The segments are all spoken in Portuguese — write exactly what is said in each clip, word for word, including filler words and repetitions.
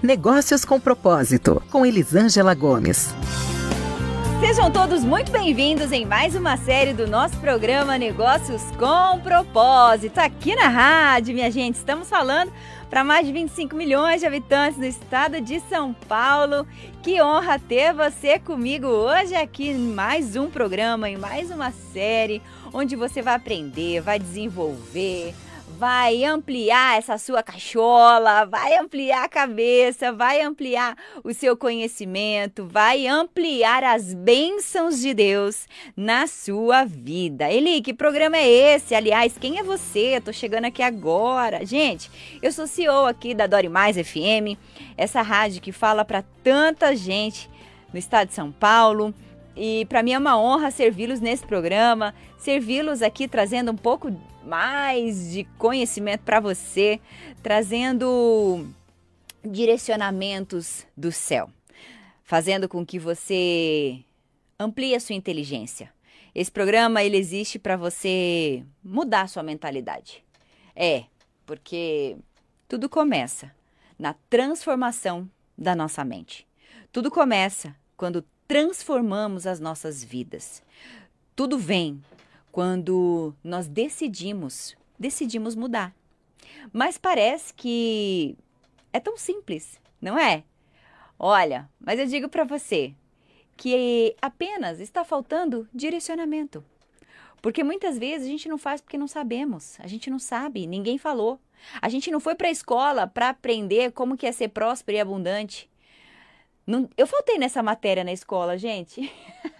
Negócios com Propósito, com Elisângela Gomes. Sejam todos muito bem-vindos em mais uma série do nosso programa Negócios com Propósito. Aqui na rádio, minha gente, estamos falando para mais de vinte e cinco milhões de habitantes no estado de São Paulo. Que honra ter você comigo hoje aqui em mais um programa, em mais uma série, onde você vai aprender, vai desenvolver, vai ampliar essa sua cachola, vai ampliar a cabeça, vai ampliar o seu conhecimento, vai ampliar as bênçãos de Deus na sua vida. Eli, que programa é esse? Aliás, quem é você? Eu tô chegando aqui agora. Gente, eu sou C E O aqui da Dore Mais F M, essa rádio que fala para tanta gente no estado de São Paulo. E para mim é uma honra servi-los nesse programa, servi-los aqui trazendo um pouco mais de conhecimento para você, trazendo direcionamentos do céu, fazendo com que você amplie a sua inteligência. Esse programa ele existe para você mudar a sua mentalidade. É, porque tudo começa na transformação da nossa mente. Tudo começa quando transformamos as nossas vidas. Tudo vem quando nós decidimos, decidimos mudar. Mas parece que é tão simples, não é? Olha, mas eu digo para você que apenas está faltando direcionamento. Porque muitas vezes a gente não faz porque não sabemos, a gente não sabe, ninguém falou. A gente não foi para a escola para aprender como que é ser próspero e abundante. Não, eu faltei nessa matéria na escola, gente.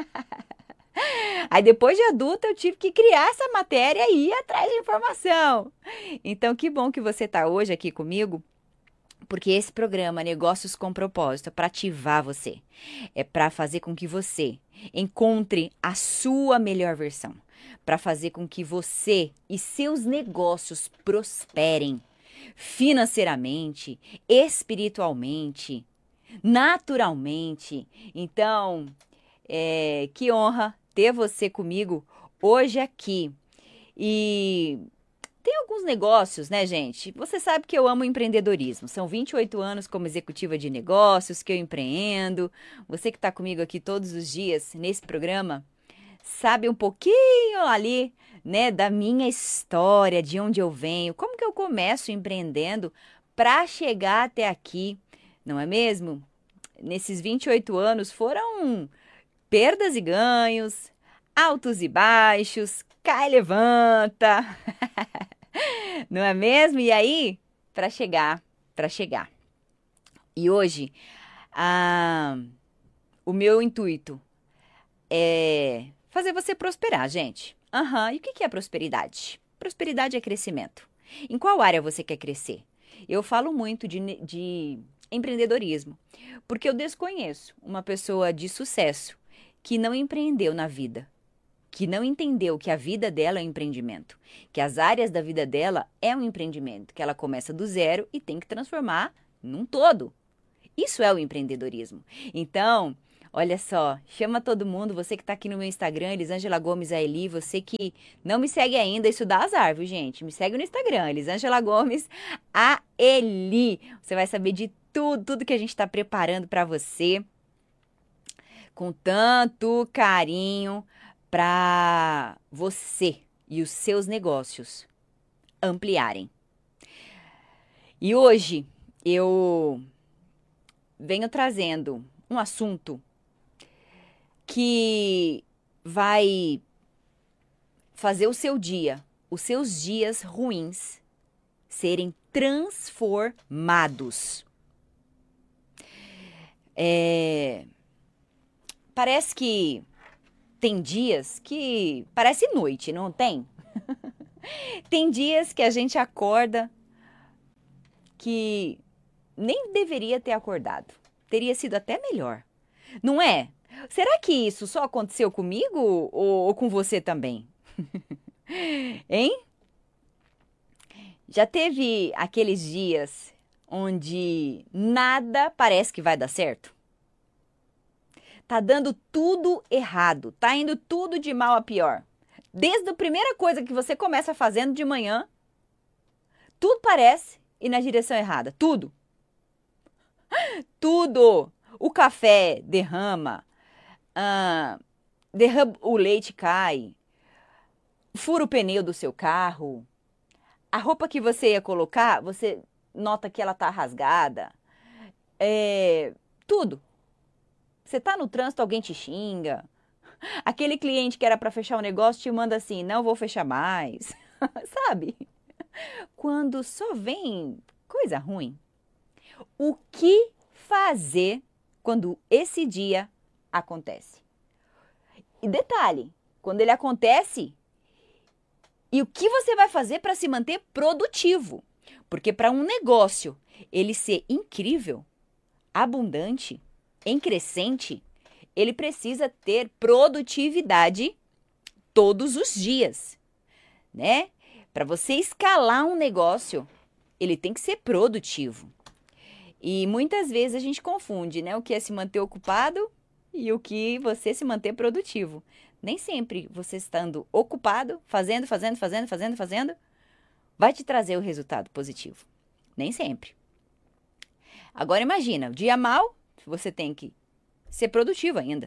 Aí depois de adulta eu tive que criar essa matéria e ir atrás de informação. Então que bom que você está hoje aqui comigo, porque esse programa Negócios com Propósito é para ativar você. É para fazer com que você encontre a sua melhor versão. Para fazer com que você e seus negócios prosperem financeiramente, espiritualmente, naturalmente. Então, é, que honra ter você comigo hoje aqui. E tem alguns negócios, né, gente? Você sabe que eu amo empreendedorismo. São vinte e oito anos como executiva de negócios que eu empreendo. Você que está comigo aqui todos os dias nesse programa, sabe um pouquinho ali, né, da minha história, de onde eu venho, como que eu começo empreendendo para chegar até aqui. Não é mesmo? Nesses vinte e oito anos foram perdas e ganhos, altos e baixos, cai e levanta. Não é mesmo? E aí, para chegar, para chegar. E hoje, ah, o meu intuito é fazer você prosperar, gente. Uhum. E o que é prosperidade? Prosperidade é crescimento. Em qual área você quer crescer? Eu falo muito de... de empreendedorismo, porque eu desconheço uma pessoa de sucesso que não empreendeu na vida, que não entendeu que a vida dela é um empreendimento, que as áreas da vida dela é um empreendimento, que ela começa do zero e tem que transformar num todo. Isso é o empreendedorismo. Então, olha só, chama todo mundo, você que está aqui no meu Instagram, Elisângela Gomes A Eli, você que não me segue ainda, isso dá azar, viu, gente? Me segue no Instagram, Elisângela Gomes A Eli. Você vai saber de tudo, tudo que a gente está preparando para você, com tanto carinho para você e os seus negócios ampliarem. E hoje eu venho trazendo um assunto que vai fazer o seu dia, os seus dias ruins serem transformados. É, parece que tem dias que parece noite, não tem? Tem dias que a gente acorda que nem deveria ter acordado. Teria sido até melhor, não é? Será que isso só aconteceu comigo ou, ou com você também? Hein? Já teve aqueles dias onde nada parece que vai dar certo? Tá dando tudo errado, tá indo tudo de mal a pior. Desde a primeira coisa que você começa fazendo de manhã, tudo parece ir na direção errada, tudo. Tudo. O café derrama, ah, derrama, o leite cai, fura o pneu do seu carro, a roupa que você ia colocar, você nota que ela tá rasgada, é, tudo. Você tá no trânsito, alguém te xinga. Aquele cliente que era para fechar o negócio te manda assim, não vou fechar mais, sabe? Quando só vem coisa ruim. O que fazer quando esse dia acontece? E detalhe, quando ele acontece, e o que você vai fazer para se manter produtivo? Porque para um negócio ele ser incrível, abundante, em crescente, ele precisa ter produtividade todos os dias, né? Para você escalar um negócio, ele tem que ser produtivo. E muitas vezes a gente confunde, né? O que é se manter ocupado e o que você se manter produtivo. Nem sempre você estando ocupado, fazendo, fazendo, fazendo, fazendo, fazendo, vai te trazer o resultado positivo. Nem sempre. Agora imagina, o dia mal, você tem que ser produtivo ainda.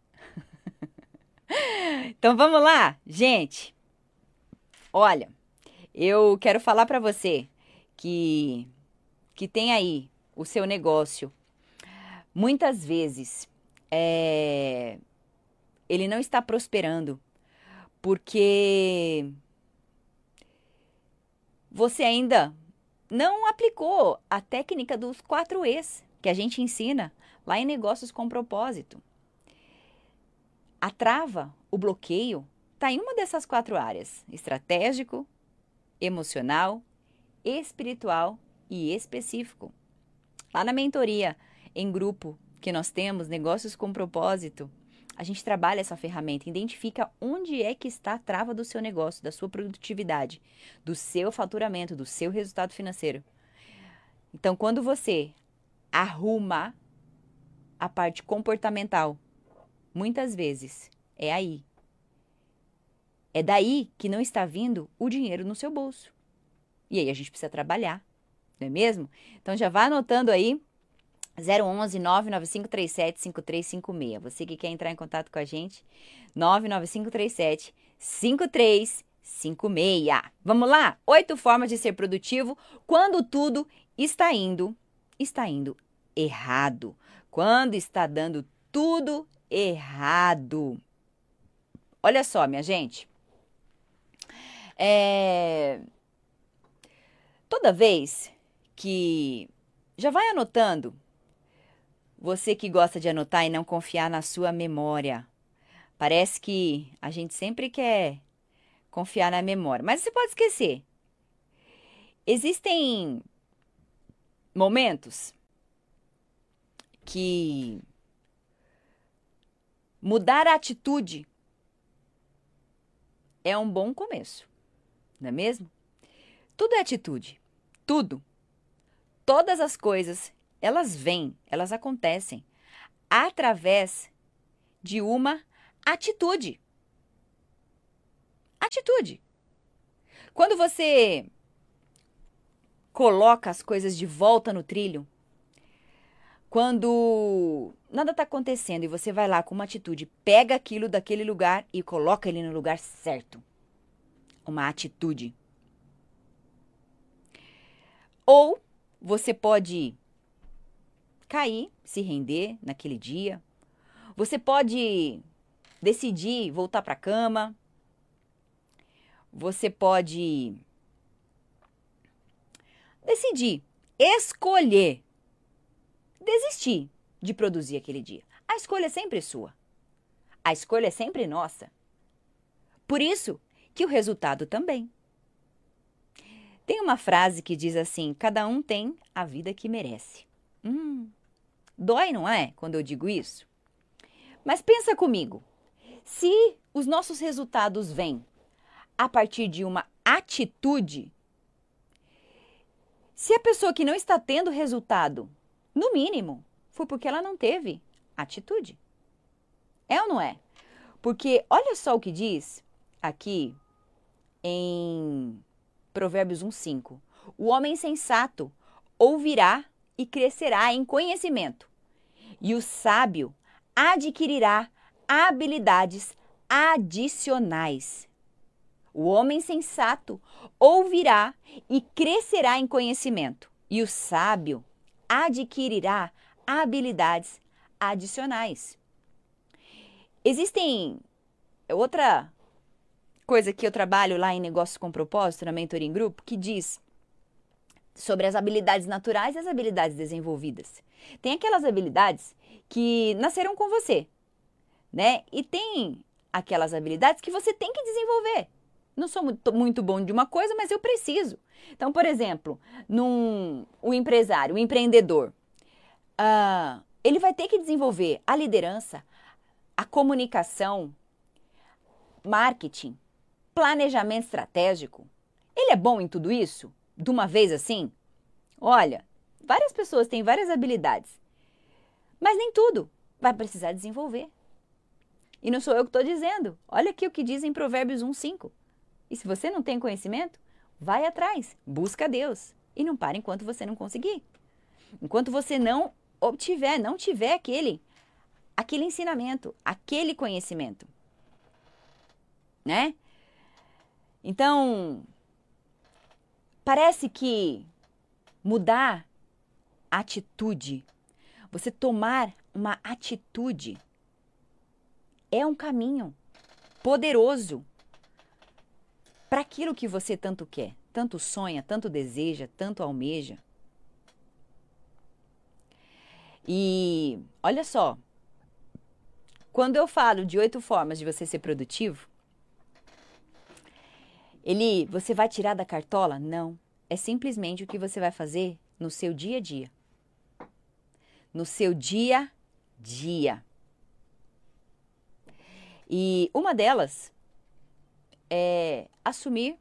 Então vamos lá, gente. Olha, eu quero falar para você que, que tem aí o seu negócio. Muitas vezes é, ele não está prosperando porque você ainda não aplicou a técnica dos quatro E's que a gente ensina lá em Negócios com Propósito. A trava, o bloqueio, está em uma dessas quatro áreas: estratégico, emocional, espiritual e específico. Lá na mentoria em grupo que nós temos, Negócios com Propósito, a gente trabalha essa ferramenta, identifica onde é que está a trava do seu negócio, da sua produtividade, do seu faturamento, do seu resultado financeiro. Então, quando você arruma a parte comportamental, muitas vezes é aí. É daí que não está vindo o dinheiro no seu bolso. E aí a gente precisa trabalhar, não é mesmo? Então já vá anotando aí, zero onze, nove nove cinco três sete, cinco três cinco seis. Você que quer entrar em contato com a gente, nove nove cinco três sete, cinco três cinco seis. Vamos lá? Oito formas de ser produtivo quando tudo está indo, está indo errado. Quando está dando tudo errado. Olha só, minha gente. É... Toda vez que... Já vai anotando. Você que gosta de anotar e não confiar na sua memória. Parece que a gente sempre quer confiar na memória, mas você pode esquecer. Existem momentos que mudar a atitude é um bom começo, não é mesmo? Tudo é atitude, tudo. Todas as coisas, elas vêm, elas acontecem através de uma atitude. Atitude. Quando você coloca as coisas de volta no trilho, quando nada está acontecendo e você vai lá com uma atitude, pega aquilo daquele lugar e coloca ele no lugar certo. Uma atitude. Ou você pode cair, se render naquele dia. Você pode decidir voltar para a cama. Você pode decidir, escolher desistir de produzir aquele dia. A escolha é sempre sua. A escolha é sempre nossa. Por isso que o resultado também. Tem uma frase que diz assim: cada um tem a vida que merece. Hum, dói, não é? Quando eu digo isso. Mas pensa comigo. Se os nossos resultados vêm a partir de uma atitude, se a pessoa que não está tendo resultado, no mínimo, foi porque ela não teve atitude. É ou não é? Porque olha só o que diz aqui em Provérbios um, cinco. O homem sensato ouvirá e crescerá em conhecimento. E o sábio adquirirá habilidades adicionais. O homem sensato ouvirá e crescerá em conhecimento. E o sábio adquirirá habilidades adicionais. Existem outra coisa que eu trabalho lá em Negócios com Propósito, na mentoria em grupo, que diz sobre as habilidades naturais e as habilidades desenvolvidas. Tem aquelas habilidades que nasceram com você, né? E tem aquelas habilidades que você tem que desenvolver. Não sou muito, muito bom de uma coisa, mas eu preciso. Então, por exemplo, num, o empresário, o empreendedor, uh, ele vai ter que desenvolver a liderança, a comunicação, marketing, planejamento estratégico. Ele é bom em tudo isso? De uma vez assim? Olha, várias pessoas têm várias habilidades, mas nem tudo vai precisar desenvolver. E não sou eu que estou dizendo. Olha aqui o que diz em Provérbios um, cinco. E se você não tem conhecimento, vai atrás, busca Deus. E não para enquanto você não conseguir. Enquanto você não obtiver, não tiver aquele, aquele ensinamento, aquele conhecimento. Né? Então, parece que mudar a atitude, você tomar uma atitude, é um caminho poderoso para aquilo que você tanto quer, tanto sonha, tanto deseja, tanto almeja. E olha só, quando eu falo de oito formas de você ser produtivo, ele, você vai tirar da cartola? Não. É simplesmente o que você vai fazer no seu dia a dia. No seu dia a dia. E uma delas é assumir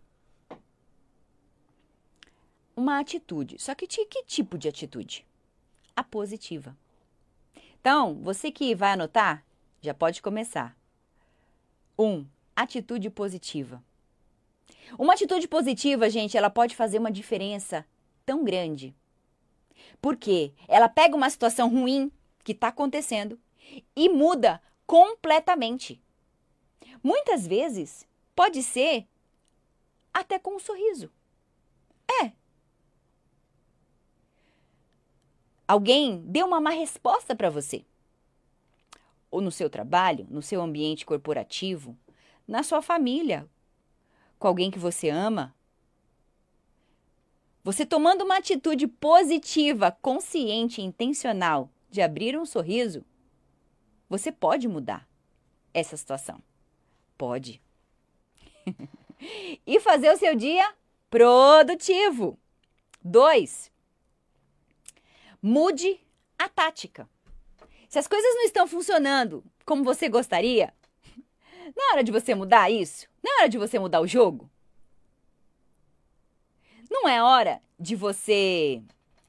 uma atitude. Só que que tipo de atitude? A positiva. Então, você que vai anotar, já pode começar. Um, atitude positiva. Uma atitude positiva, gente, ela pode fazer uma diferença tão grande. Por quê? Ela pega uma situação ruim que está acontecendo e muda completamente. Muitas vezes, pode ser até com um sorriso. É. Alguém deu uma má resposta para você. Ou no seu trabalho, no seu ambiente corporativo, na sua família, com alguém que você ama. Você tomando uma atitude positiva, consciente e intencional de abrir um sorriso, você pode mudar essa situação. Pode. E fazer o seu dia produtivo. Dois, mude a tática. Se as coisas não estão funcionando como você gostaria, não é hora de você mudar isso? Não é hora de você mudar o jogo? Não é hora de você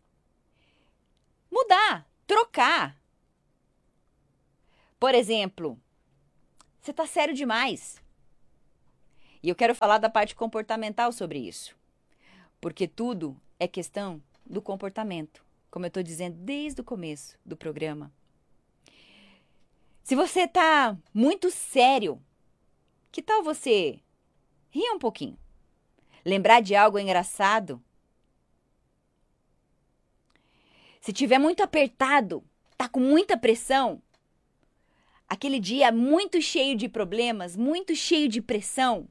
mudar, trocar. Por exemplo, você está sério demais. E eu quero falar da parte comportamental sobre isso. Porque tudo é questão do comportamento, como eu estou dizendo desde o começo do programa. Se você está muito sério, que tal você rir um pouquinho? Lembrar de algo engraçado? Se tiver muito apertado, tá com muita pressão, aquele dia muito cheio de problemas, muito cheio de pressão,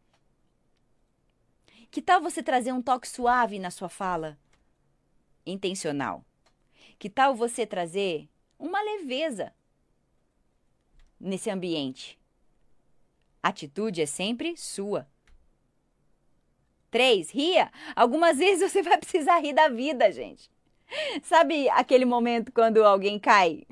que tal você trazer um toque suave na sua fala? Intencional. Que tal você trazer uma leveza nesse ambiente? A atitude é sempre sua. Três, ria. Algumas vezes você vai precisar rir da vida, gente. Sabe aquele momento quando alguém cai?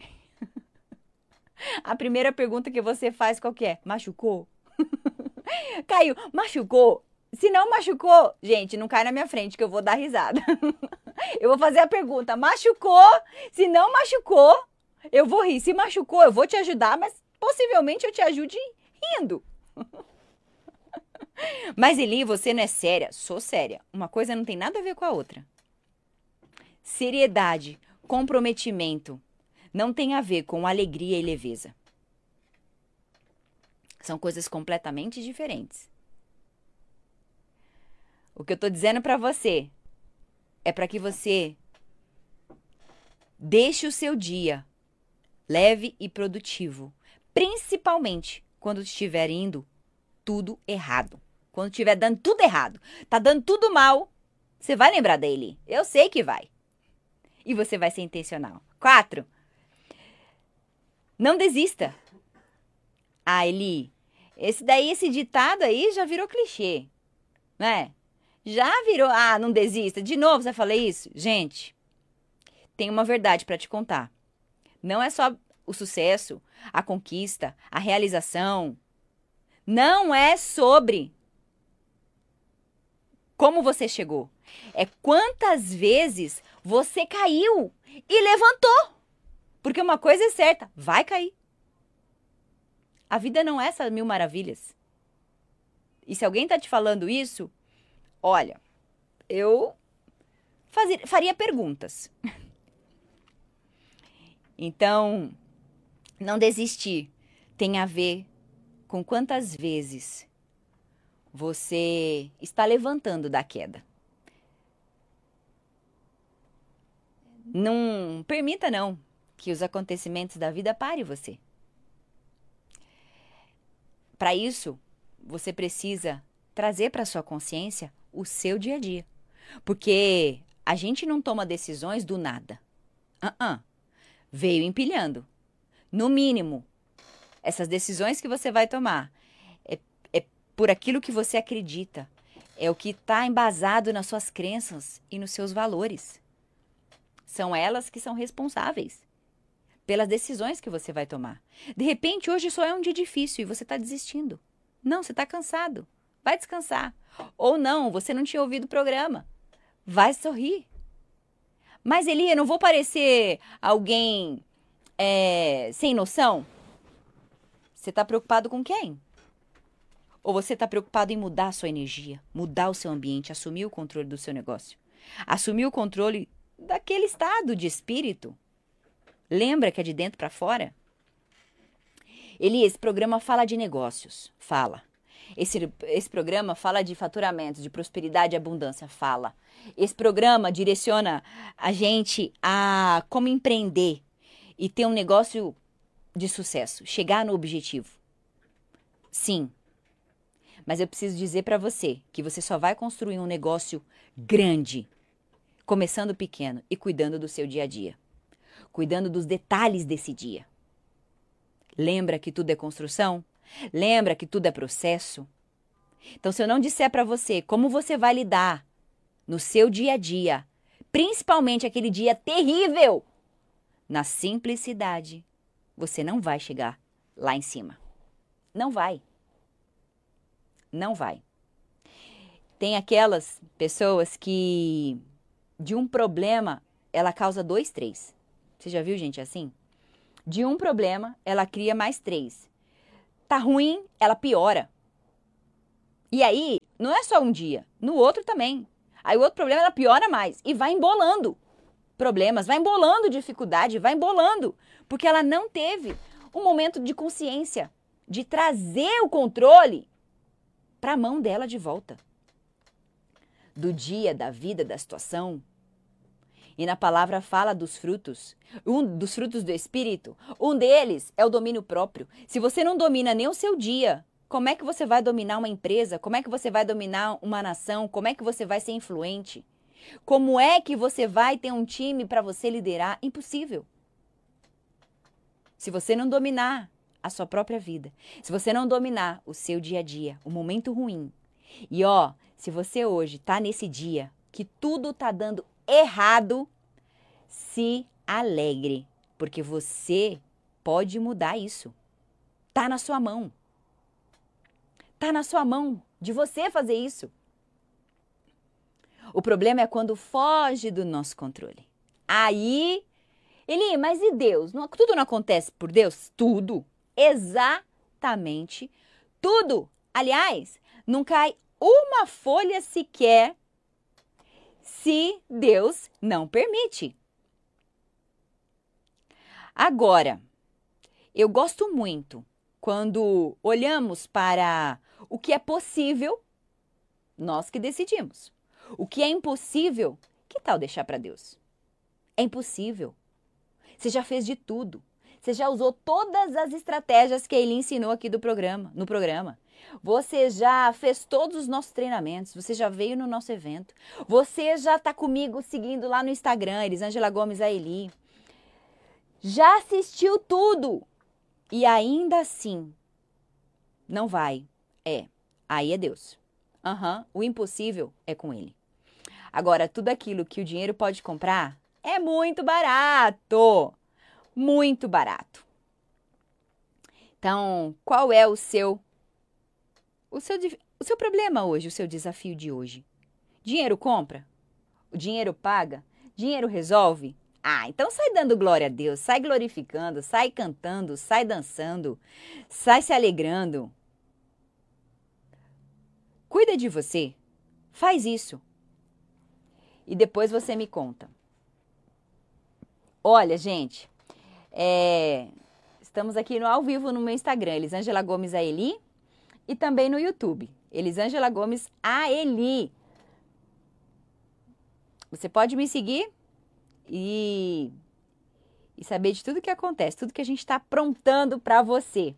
A primeira pergunta que você faz qual que é? Machucou? Caiu, machucou? Se não machucou, gente, não cai na minha frente que eu vou dar risada. Eu vou fazer a pergunta, machucou? Se não machucou, eu vou rir. Se machucou, eu vou te ajudar, mas possivelmente eu te ajude rindo. Mas Eli, você não é séria? Sou séria. Uma coisa não tem nada a ver com a outra. seriedade, comprometimento não tem a ver com alegria e leveza. São coisas completamente diferentes. O que eu estou dizendo para você é para que você deixe o seu dia leve e produtivo, principalmente quando estiver indo tudo errado. Quando estiver dando tudo errado, tá dando tudo mal, você vai lembrar dele. Eu sei que vai. E você vai ser intencional. Quatro. Não desista. Ah, Eli, esse daí, esse ditado aí já virou clichê, né? Já virou, ah, não desista. De novo, você falou isso? Gente, tem uma verdade para te contar. Não é só o sucesso, a conquista, a realização. Não é sobre como você chegou. É quantas vezes você caiu e levantou. Porque uma coisa é certa, vai cair. A vida não é essas mil maravilhas. E se alguém tá te falando isso, olha, eu fazia, faria perguntas. Então, não desistir tem a ver com quantas vezes você está levantando da queda. Não permita, não, que os acontecimentos da vida parem você. Para isso, você precisa trazer para sua consciência o seu dia a dia. Porque a gente não toma decisões do nada. Uh-uh. Veio empilhando. No mínimo, essas decisões que você vai tomar é, é por aquilo que você acredita. É o que está embasado nas suas crenças e nos seus valores. São elas que são responsáveis pelas decisões que você vai tomar. De repente, hoje só é um dia difícil e você está desistindo. Não, você está cansado. Vai descansar. Ou não, você não tinha ouvido o programa. Vai sorrir. Mas, Eli, eu não vou parecer alguém é, sem noção? Você está preocupado com quem? Ou você está preocupado em mudar a sua energia, mudar o seu ambiente, assumir o controle do seu negócio? Assumir o controle daquele estado de espírito. Lembra que é de dentro para fora? Eli, esse programa fala de negócios. Fala. Esse, esse programa fala de faturamento, de prosperidade e abundância. Fala. Esse programa direciona a gente a como empreender e ter um negócio de sucesso. Chegar no objetivo. Sim. Mas eu preciso dizer para você que você só vai construir um negócio grande, começando pequeno e cuidando do seu dia a dia. Cuidando dos detalhes desse dia. Lembra que tudo é construção? Lembra que tudo é processo? Então, se eu não disser para você como você vai lidar no seu dia a dia, principalmente aquele dia terrível, na simplicidade, você não vai chegar lá em cima. Não vai. Não vai. Tem aquelas pessoas que de um problema ela causa dois, três. Você já viu gente assim? De um problema, ela cria mais três. Tá ruim, ela piora. E aí, não é só um dia, no outro também. Aí o outro problema, ela piora mais. E vai embolando problemas, vai embolando dificuldade, vai embolando. Porque ela não teve um momento de consciência, de trazer o controle para a mão dela de volta. Do dia, da vida, da situação. E na palavra fala dos frutos, um dos frutos do Espírito. Um deles é o domínio próprio. Se você não domina nem o seu dia, como é que você vai dominar uma empresa? Como é que você vai dominar uma nação? Como é que você vai ser influente? Como é que você vai ter um time para você liderar? Impossível. Se você não dominar a sua própria vida, se você não dominar o seu dia a dia, o momento ruim. E ó, se você hoje está nesse dia que tudo está dando errado, se alegre, porque você pode mudar isso. Tá na sua mão. Tá na sua mão de você fazer isso. O problema é quando foge do nosso controle. Aí, Eli, mas e Deus? Não, tudo não acontece por Deus? Tudo. Exatamente tudo. Aliás, não cai uma folha sequer se Deus não permite. Agora, eu gosto muito quando olhamos para o que é possível, nós que decidimos. O que é impossível, que tal deixar para Deus? É impossível. Você já fez de tudo. Você já usou todas as estratégias que ele ensinou aqui do programa, no programa. Você já fez todos os nossos treinamentos. Você já veio no nosso evento. Você já está comigo seguindo lá no Instagram, Elisângela Gomes Aeli. Já assistiu tudo. E ainda assim, não vai. É, aí é Deus. Uhum, o impossível é com ele. Agora, tudo aquilo que o dinheiro pode comprar é muito barato. Muito barato. Então, qual é o seu, o seu, o seu problema hoje, o seu desafio de hoje? Dinheiro compra? O dinheiro paga? Dinheiro resolve? Ah, então sai dando glória a Deus, sai glorificando, sai cantando, sai dançando, sai se alegrando. Cuida de você, faz isso. E depois você me conta. Olha, gente, é, estamos aqui no ao vivo no meu Instagram, Elisângela Gomes Aeli, e também no YouTube, Elisângela Gomes Aeli. Você pode me seguir e, e saber de tudo que acontece, tudo que a gente está aprontando para você.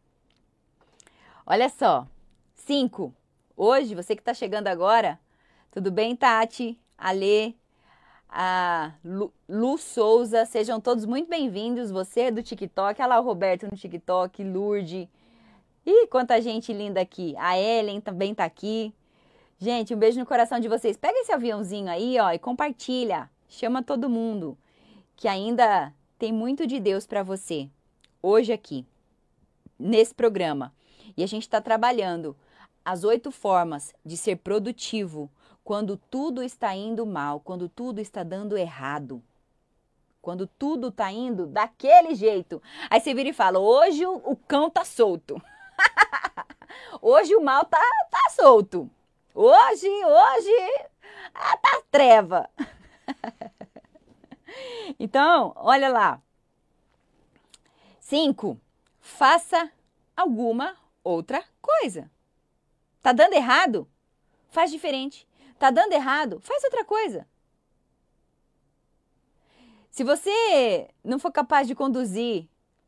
Olha só, cinco. Hoje, você que está chegando agora, tudo bem, Tati, Alê, a Lu, Lu Souza, sejam todos muito bem-vindos. Você do TikTok, olha lá o Roberto no TikTok, Lourdes. Ih, quanta gente linda aqui. A Ellen também tá aqui. Gente, um beijo no coração de vocês. Pega esse aviãozinho aí, ó, e compartilha. Chama todo mundo, que ainda tem muito de Deus para você. Hoje aqui, nesse programa. E a gente está trabalhando as oito formas de ser produtivo quando tudo está indo mal, quando tudo está dando errado. Quando tudo está indo daquele jeito. Aí você vira e fala, hoje o, o cão tá solto. Hoje o mal tá, tá solto. Hoje, hoje, ah, tá treva. Então, olha lá. Cinco, faça alguma outra coisa. Tá dando errado? Faz diferente. Tá dando errado? Faz outra coisa. Se você não for capaz de conduzir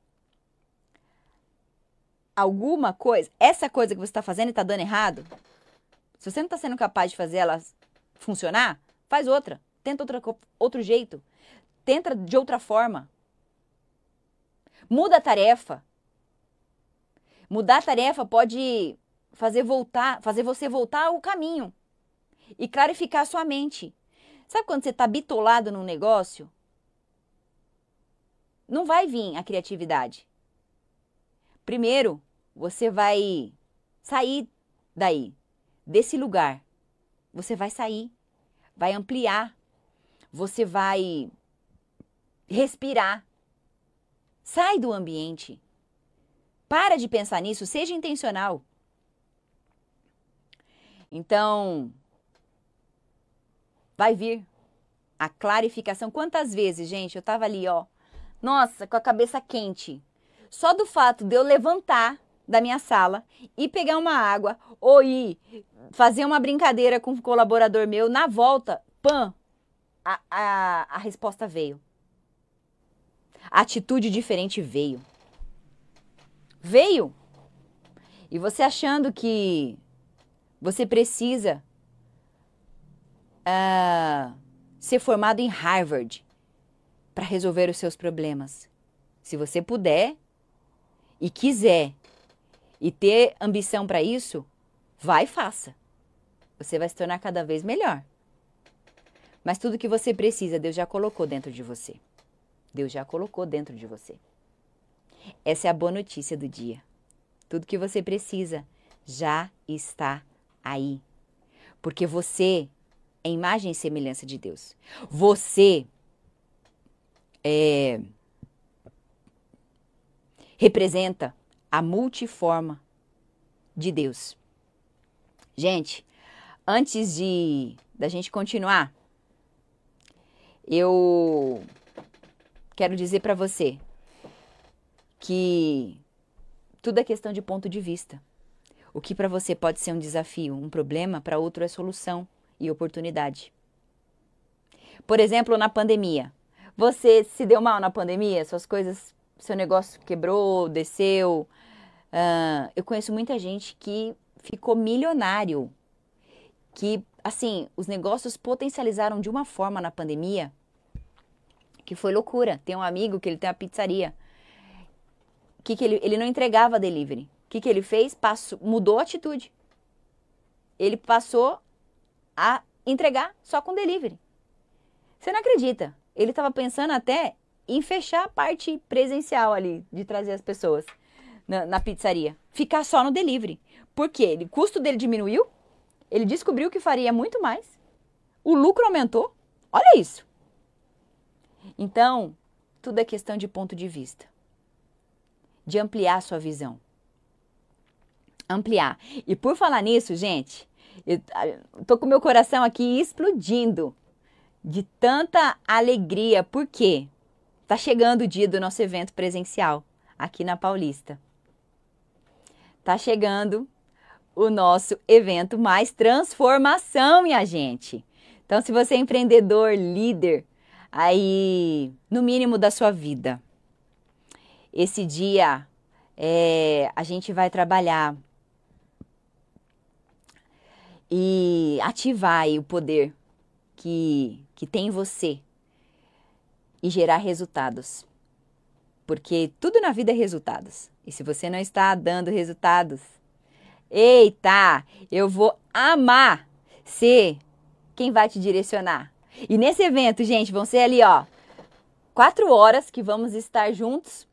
alguma coisa, essa coisa que você está fazendo e está dando errado, se você não está sendo capaz de fazer ela funcionar, faz outra. Tenta outra, outro jeito. Tenta de outra forma. Muda a tarefa. Mudar a tarefa pode fazer voltar, fazer você voltar ao caminho e clarificar a sua mente. Sabe quando você está bitolado num negócio? Não vai vir a criatividade. Primeiro, você vai sair daí, desse lugar. Você vai sair, vai ampliar, você vai respirar. Sai do ambiente. Para de pensar nisso, seja intencional. Então, vai vir a clarificação. Quantas vezes, gente, eu tava ali, ó, nossa, com a cabeça quente. Só do fato de eu levantar da minha sala e pegar uma água ou ir fazer uma brincadeira com um colaborador meu, na volta, pã, a, a, a resposta veio. A atitude diferente veio. Veio. E você achando que você precisa uh, ser formado em Harvard para resolver os seus problemas. Se você puder e quiser e ter ambição para isso, vai e faça. Você vai se tornar cada vez melhor. Mas tudo que você precisa, Deus já colocou dentro de você. Deus já colocou dentro de você. Essa é a boa notícia do dia. Tudo que você precisa já está aí. Porque você é imagem e semelhança de Deus. Você é, representa a multiforma de Deus. Gente, antes de da gente continuar, Eu quero dizer para você que tudo é questão de ponto de vista. O que para você pode ser um desafio, um problema, para outro é solução e oportunidade. Por exemplo, na pandemia. Você se deu mal na pandemia? Suas coisas, seu negócio quebrou, desceu? Uh, eu conheço muita gente que ficou milionário. Que, assim, os negócios potencializaram de uma forma na pandemia que foi loucura. Tem um amigo que ele tem uma pizzaria. Que que ele, ele não entregava delivery. O que, que ele fez? Passou, mudou a atitude. Ele passou a entregar só com delivery. Você não acredita. Ele estava pensando até em fechar a parte presencial ali, de trazer as pessoas na, na pizzaria. Ficar só no delivery. Por quê? O custo dele diminuiu. Ele descobriu que faria muito mais. O lucro aumentou. Olha isso. Então, tudo é questão de ponto de vista. De ampliar a sua visão. Ampliar. E por falar nisso, gente, eu tô com meu coração aqui explodindo de tanta alegria. Por quê? Tá chegando o dia do nosso evento presencial aqui na Paulista. Tá chegando o nosso evento Mais Transformação, minha gente. Então, se você é empreendedor, líder, aí no mínimo da sua vida, esse dia é, a gente vai trabalhar e ativar aí o poder que, que tem em você e gerar resultados. Porque tudo na vida é resultados. E se você não está dando resultados, eita, eu vou amar ser quem vai te direcionar. E nesse evento, gente, vão ser ali, ó, quatro horas que vamos estar juntos,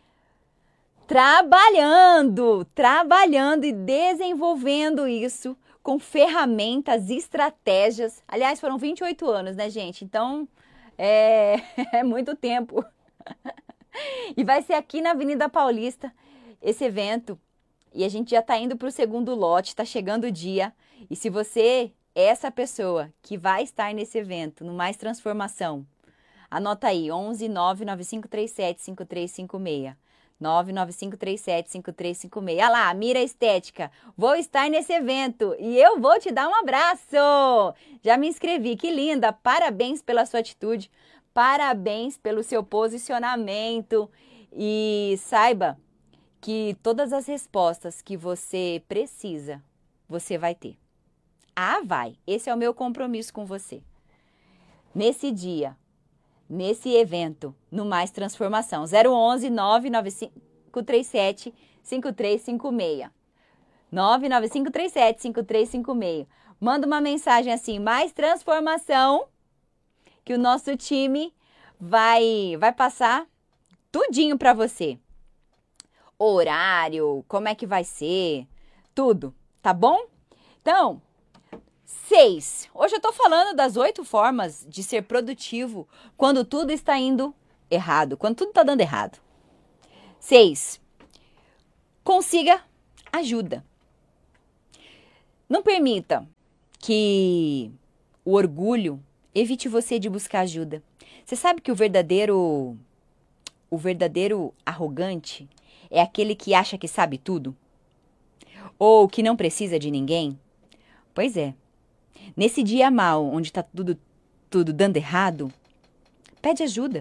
trabalhando, trabalhando e desenvolvendo isso com ferramentas, estratégias. Aliás, foram vinte e oito anos, né, gente? Então, é, é muito tempo. E vai ser aqui na Avenida Paulista esse evento. E a gente já está indo para o segundo lote, está chegando o dia. E se você é essa pessoa que vai estar nesse evento, no Mais Transformação, anota aí, onze nove nove cinco três sete cinco três cinco seis. nove nove cinco três sete cinco três cinco seis. Olha lá, Mira Estética. Vou estar nesse evento e eu vou te dar um abraço. Já me inscrevi, que linda. Parabéns pela sua atitude. Parabéns pelo seu posicionamento. E saiba que todas as respostas que você precisa, você vai ter. Ah, vai. Esse é o meu compromisso com você. Nesse dia, nesse evento, no Mais Transformação. zero onze nove nove cinco três sete cinco três cinco seis. nove nove cinco três sete cinco três cinco seis. Manda uma mensagem assim, Mais Transformação, que o nosso time vai, vai passar tudinho para você. Horário, como é que vai ser, tudo, tá bom? Então, seis. Hoje eu tô falando das oito formas de ser produtivo quando tudo está indo errado, quando tudo está dando errado. Seis. Consiga ajuda. Não permita que o orgulho evite você de buscar ajuda. Você sabe que o verdadeiro, o verdadeiro arrogante é aquele que acha que sabe tudo? Ou que não precisa de ninguém? Pois é. Nesse dia mal, onde está tudo, tudo dando errado, pede ajuda.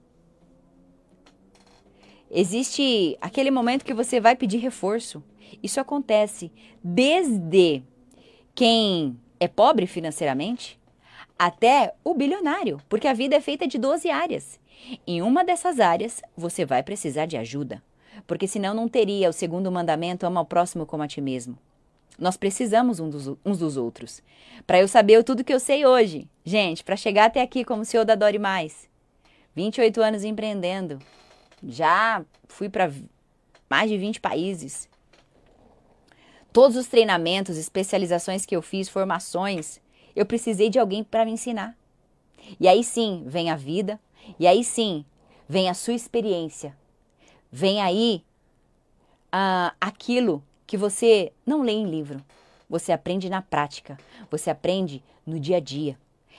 Existe aquele momento que você vai pedir reforço. Isso acontece desde quem é pobre financeiramente até o bilionário, porque a vida é feita de doze áreas. Em uma dessas áreas, você vai precisar de ajuda, porque senão não teria o segundo mandamento, ama ao próximo como a ti mesmo. Nós precisamos um dos, uns dos outros. Para eu saber tudo que eu sei hoje, gente, para chegar até aqui como C E O da Dore Mais, vinte e oito anos empreendendo, já fui para mais de vinte países. Todos os treinamentos, especializações que eu fiz, formações, eu precisei de alguém para me ensinar. E aí sim vem a vida, e aí sim vem a sua experiência. Vem aí ah, aquilo que você não lê em livro. Você aprende na prática, você aprende no dia a dia.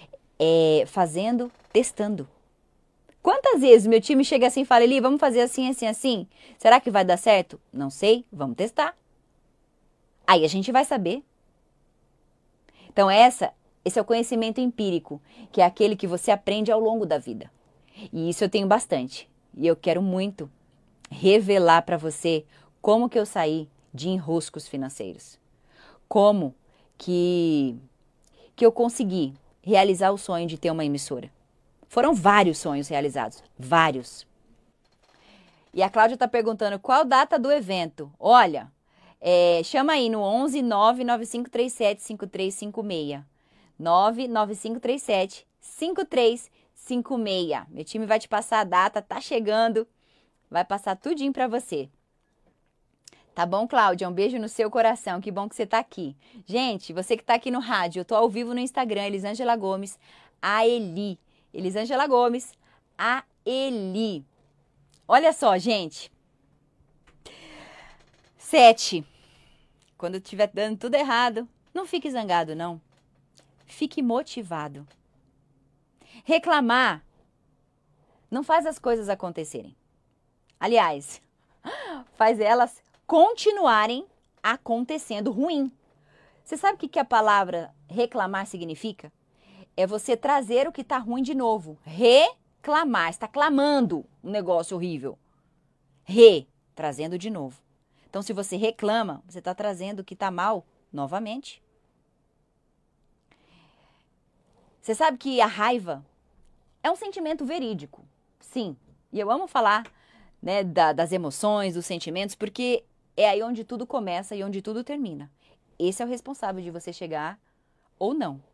é fazendo, testando. Quantas vezes meu time chega assim e fala, Eli, vamos fazer assim, assim, assim? Será que vai dar certo? Não sei, vamos testar. Aí a gente vai saber. Então essa, esse é o conhecimento empírico, que é aquele que você aprende ao longo da vida. E isso eu tenho bastante. E eu quero muito revelar para você como que eu saí de enroscos financeiros. Como que, que eu consegui realizar o sonho de ter uma emissora. Foram vários sonhos realizados, vários. E a Cláudia está perguntando qual data do evento. Olha, é, chama aí no onze nove nove cinco três sete cinco três cinco seis. nove nove cinco três sete cinco três cinco seis. Meu time vai te passar a data, tá chegando. Vai passar tudinho para você. Tá bom, Cláudia? Um beijo no seu coração. Que bom que você tá aqui. Gente, você que tá aqui no rádio, eu tô ao vivo no Instagram, Elisângela Gomes, a Eli. Elisângela Gomes, a Eli. Olha só, gente. Sete. Quando estiver dando tudo errado, não fique zangado, não. Fique motivado. Reclamar não faz as coisas acontecerem. Aliás, faz elas continuarem acontecendo ruim. Você sabe o que a palavra reclamar significa? É você trazer o que está ruim de novo. Reclamar, está clamando um negócio horrível. Re, trazendo de novo. Então, se você reclama, você está trazendo o que está mal novamente. Você sabe que a raiva é um sentimento verídico. Sim, e eu amo falar, né, da, das emoções, dos sentimentos, porque é aí onde tudo começa e onde tudo termina. Esse é o responsável de você chegar ou não.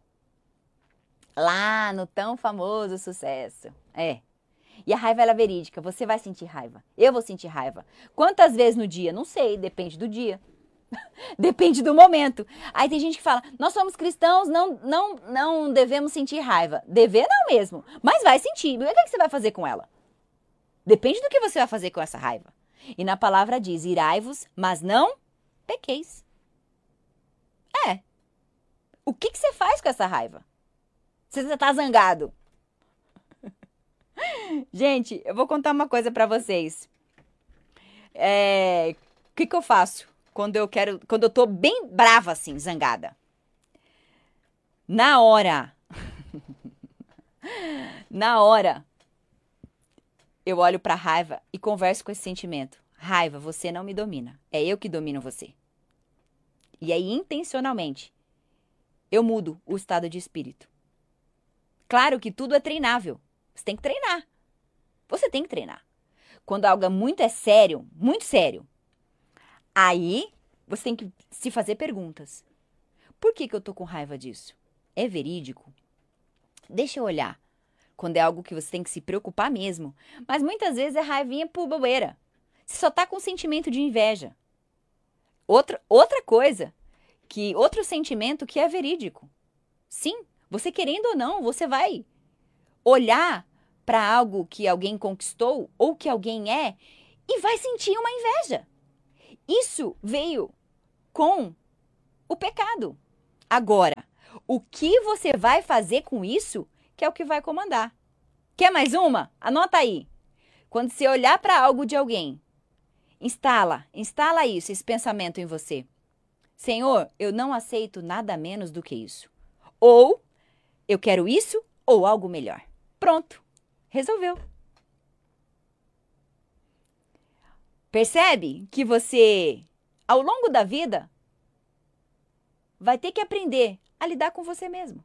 Lá no tão famoso sucesso. É. E a raiva ela é verídica. Você vai sentir raiva. Eu vou sentir raiva. Quantas vezes no dia? Não sei. Depende do dia. Depende do momento. Aí tem gente que fala, nós somos cristãos, não, não, não devemos sentir raiva. Dever não mesmo. Mas vai sentir. E o que você vai fazer com ela? Depende do que você vai fazer com essa raiva. E na palavra diz, irai-vos, mas não pequeis. É. O que, que você faz com essa raiva? Se você tá zangado. Gente, eu vou contar uma coisa pra vocês. É, o que que eu faço quando eu quero, quando eu tô bem brava assim, zangada? Na hora. Na hora. Eu olho pra raiva e converso com esse sentimento. Raiva, você não me domina. É eu que domino você. E aí, intencionalmente, eu mudo o estado de espírito. Claro que tudo é treinável. Você tem que treinar. Você tem que treinar. Quando algo muito é sério, muito sério, aí você tem que se fazer perguntas. Por que que eu tô com raiva disso? É verídico? Deixa eu olhar. Quando é algo que você tem que se preocupar mesmo. Mas muitas vezes é raivinha por bobeira. Você só tá com sentimento de inveja. Outra, outra coisa, que outro sentimento que é verídico. Sim, você querendo ou não, você vai olhar para algo que alguém conquistou ou que alguém é e vai sentir uma inveja. Isso veio com o pecado. Agora, o que você vai fazer com isso que é o que vai comandar. Quer mais uma? Anota aí. Quando você olhar para algo de alguém, instala, instala isso, esse pensamento em você. Senhor, eu não aceito nada menos do que isso. Ou eu quero isso ou algo melhor. Pronto. Resolveu. Percebe que você, ao longo da vida, vai ter que aprender a lidar com você mesmo.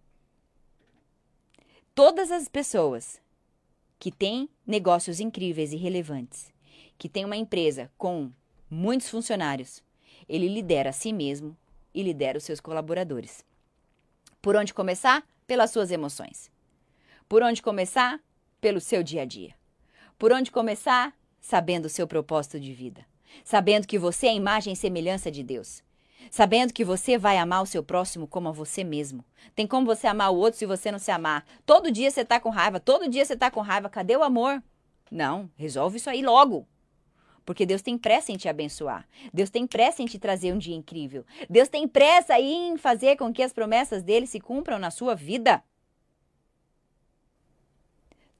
Todas as pessoas que têm negócios incríveis e relevantes, que têm uma empresa com muitos funcionários, ele lidera a si mesmo e lidera os seus colaboradores. Por onde começar? Pelas suas emoções. Por onde começar? Pelo seu dia a dia. Por onde começar? Sabendo o seu propósito de vida. Sabendo que você é a imagem e semelhança de Deus. Sabendo que você vai amar o seu próximo como a você mesmo. Tem como você amar o outro se você não se amar? Todo dia você tá com raiva, todo dia você tá com raiva. Cadê o amor? Não, resolve isso aí logo. Porque Deus tem pressa em te abençoar. Deus tem pressa em te trazer um dia incrível. Deus tem pressa em fazer com que as promessas dele se cumpram na sua vida.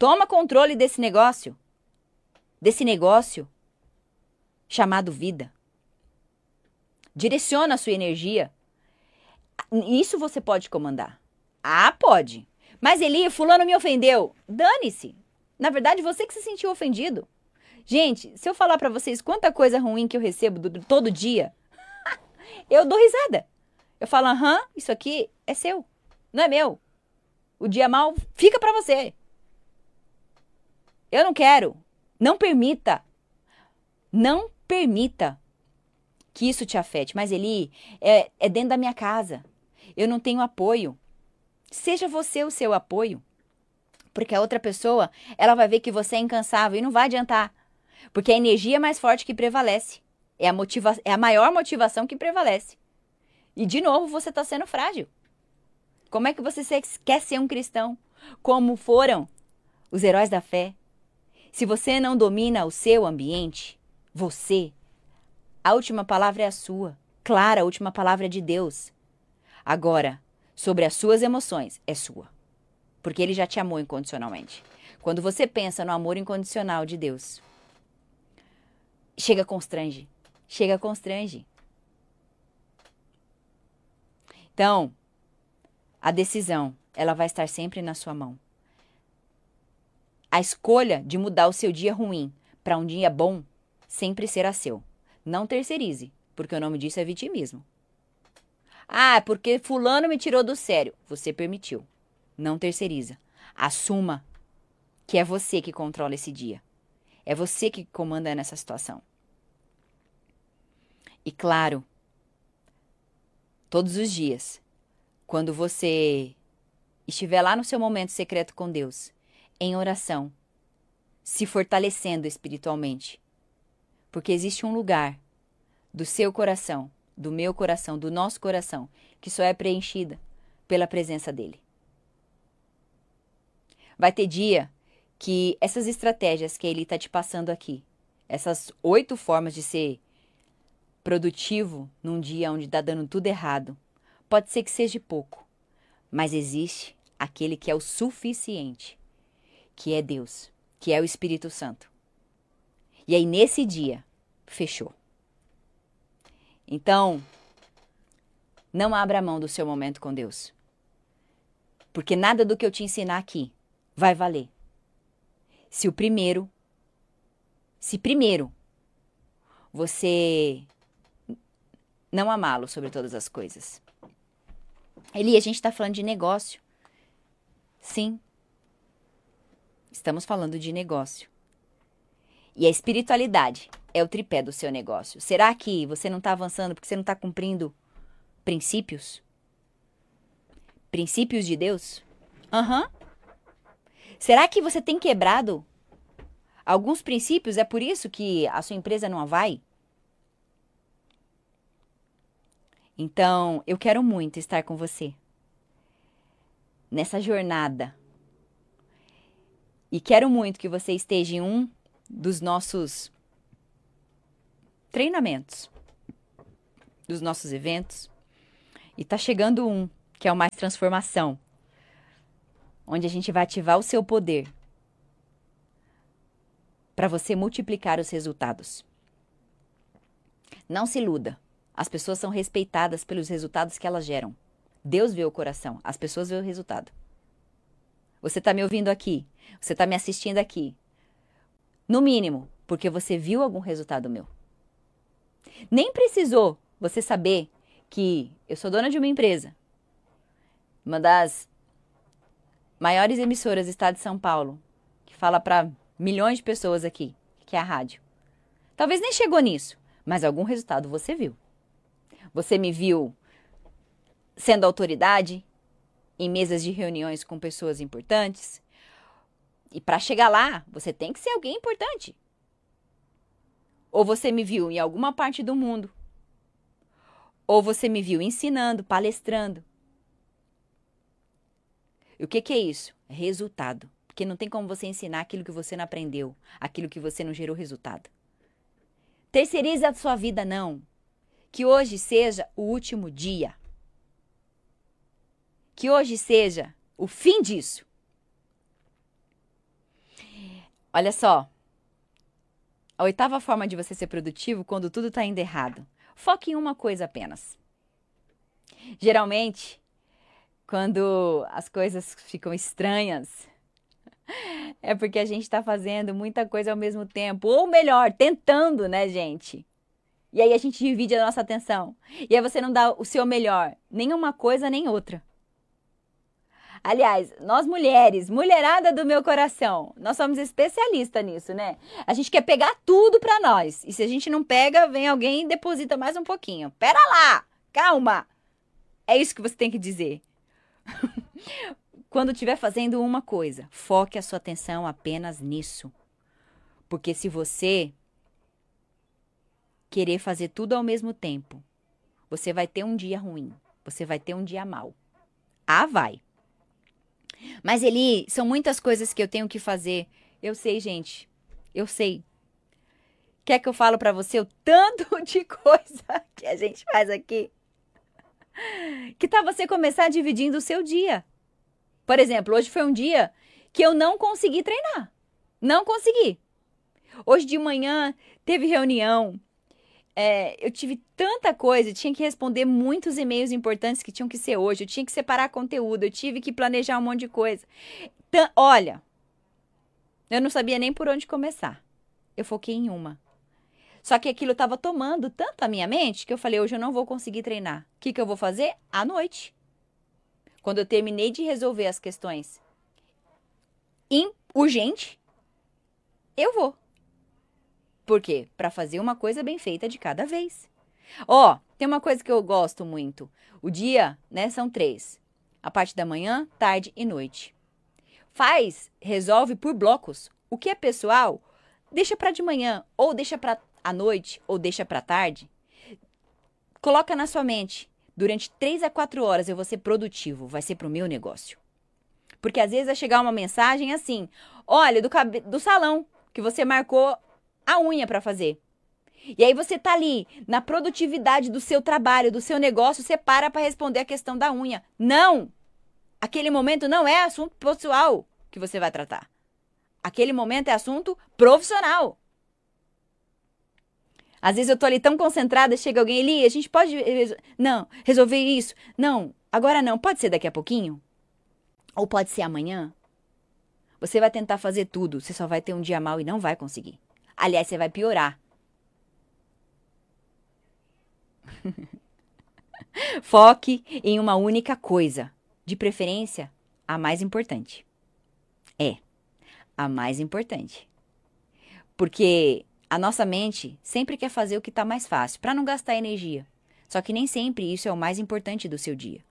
Toma controle desse negócio. Desse negócio chamado vida. Direciona a sua energia. Isso você pode comandar. Ah, pode. Mas Eli, fulano me ofendeu. Dane-se. Na verdade, você que se sentiu ofendido. Gente, se eu falar pra vocês quanta coisa ruim que eu recebo do, todo dia, eu dou risada. Eu falo, aham, isso aqui é seu, não é meu. O dia mal fica pra você. Eu não quero. Não permita. Não permita que isso te afete. Mas Eli, é, é dentro da minha casa. Eu não tenho apoio. Seja você o seu apoio. Porque a outra pessoa, ela vai ver que você é incansável e não vai adiantar. Porque a energia é mais forte que prevalece. É a, motiva- é a maior motivação que prevalece. E de novo, você está sendo frágil. Como é que você se- quer ser um cristão? Como foram os heróis da fé? Se você não domina o seu ambiente, você, a última palavra é a sua. Claro, a última palavra é de Deus. Agora, sobre as suas emoções, é sua. Porque Ele já te amou incondicionalmente. Quando você pensa no amor incondicional de Deus, chega constrange. Chega constrange. Então, a decisão, ela vai estar sempre na sua mão. A escolha de mudar o seu dia ruim para um dia bom sempre será seu. Não terceirize, porque o nome disso é vitimismo. Ah, porque fulano me tirou do sério. Você permitiu. Não terceiriza. Assuma que é você que controla esse dia. É você que comanda nessa situação. E claro, todos os dias, quando você estiver lá no seu momento secreto com Deus, em oração, se fortalecendo espiritualmente, porque existe um lugar do seu coração, do meu coração, do nosso coração, que só é preenchida pela presença dele. Vai ter dia que essas estratégias que ele está te passando aqui, essas oito formas de ser produtivo num dia onde está dando tudo errado, pode ser que seja pouco, mas existe aquele que é o suficiente, que é Deus, que é o Espírito Santo. E aí nesse dia, fechou. Então, não abra mão do seu momento com Deus. Porque nada do que eu te ensinar aqui vai valer. Se o primeiro, se primeiro você não amá-lo sobre todas as coisas. Eli, a gente está falando de negócio. Sim. Estamos falando de negócio. E a espiritualidade é o tripé do seu negócio. Será que você não está avançando porque você não está cumprindo princípios? Princípios de Deus? Aham. Uhum. Será que você tem quebrado alguns princípios? É por isso que a sua empresa não vai? Então, eu quero muito estar com você nessa jornada. E quero muito que você esteja em um dos nossos treinamentos, dos nossos eventos. E tá chegando um, que é o Mais Transformação, onde a gente vai ativar o seu poder para você multiplicar os resultados. Não se iluda. As pessoas são respeitadas pelos resultados que elas geram. Deus vê o coração, as pessoas vê o resultado. Você está me ouvindo aqui, você está me assistindo aqui. No mínimo, porque você viu algum resultado meu. Nem precisou você saber que eu sou dona de uma empresa, uma das maiores emissoras do estado de São Paulo, que fala para milhões de pessoas aqui, que é a rádio. Talvez nem chegou nisso, mas algum resultado você viu. Você me viu sendo autoridade em mesas de reuniões com pessoas importantes. E para chegar lá, você tem que ser alguém importante. Ou você me viu em alguma parte do mundo. Ou você me viu ensinando, palestrando. E o que, que é isso? É resultado. Porque não tem como você ensinar aquilo que você não aprendeu, aquilo que você não gerou resultado. Terceirize a sua vida, não. Que hoje seja o último dia. Que hoje seja o fim disso. Olha só. A oitava forma de você ser produtivo quando tudo está indo errado. Foque em uma coisa apenas. Geralmente, quando as coisas ficam estranhas, é porque a gente está fazendo muita coisa ao mesmo tempo. Ou melhor, tentando, né, gente? E aí a gente divide a nossa atenção. E aí você não dá o seu melhor. Nem uma coisa, nem outra. Aliás, nós mulheres, mulherada do meu coração, nós somos especialistas nisso, né? A gente quer pegar tudo pra nós. E se a gente não pega, vem alguém e deposita mais um pouquinho. Pera lá, calma. É isso que você tem que dizer. Quando estiver fazendo uma coisa, foque a sua atenção apenas nisso. Porque se você querer fazer tudo ao mesmo tempo, você vai ter um dia ruim. Você vai ter um dia mau. Ah, vai. Mas, Eli, são muitas coisas que eu tenho que fazer. Eu sei, gente. Eu sei. Quer que eu falo pra você o tanto de coisa que a gente faz aqui? Que tal você começar dividindo o seu dia? Por exemplo, hoje foi um dia que eu não consegui treinar. Não consegui. Hoje de manhã teve reunião. É, eu tive tanta coisa, eu tinha que responder muitos e-mails importantes que tinham que ser hoje, eu tinha que separar conteúdo, eu tive que planejar um monte de coisa. Então, olha, eu não sabia nem por onde começar. Eu foquei em uma. Só que aquilo estava tomando tanto a minha mente que eu falei, hoje eu não vou conseguir treinar. O que, que eu vou fazer? À noite. Quando eu terminei de resolver as questões urgentes, eu vou. Por quê? Para fazer uma coisa bem feita de cada vez. Ó, oh, tem uma coisa que eu gosto muito. O dia, né, são três. A parte da manhã, tarde e noite. Faz, resolve por blocos. O que é pessoal, deixa para de manhã, ou deixa para a noite, ou deixa para tarde. Coloca na sua mente, durante três a quatro horas eu vou ser produtivo, vai ser pro meu negócio. Porque às vezes vai chegar uma mensagem assim, olha, do, cabe... do salão que você marcou a unha para fazer. E aí você tá ali na produtividade do seu trabalho, do seu negócio, você para para responder a questão da unha. Não! Aquele momento não é assunto pessoal que você vai tratar. Aquele momento é assunto profissional. Às vezes eu tô ali tão concentrada, chega alguém ali, a gente pode... Não, resolver isso. Não, agora não. Pode ser daqui a pouquinho? Ou pode ser amanhã? Você vai tentar fazer tudo, você só vai ter um dia mau e não vai conseguir. Aliás, você vai piorar. Foque em uma única coisa. De preferência, a mais importante. É, a mais importante. Porque a nossa mente sempre quer fazer o que está mais fácil, para não gastar energia. Só que nem sempre isso é o mais importante do seu dia.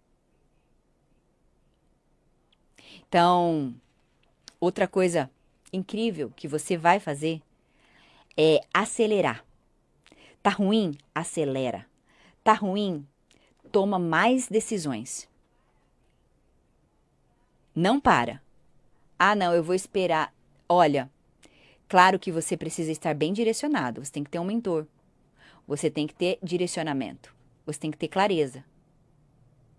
Então, outra coisa incrível que você vai fazer é acelerar. Tá ruim? Acelera. Tá ruim? Toma mais decisões. Não para. Ah, não, eu vou esperar. Olha, claro que você precisa estar bem direcionado. Você tem que ter um mentor. Você tem que ter direcionamento. Você tem que ter clareza.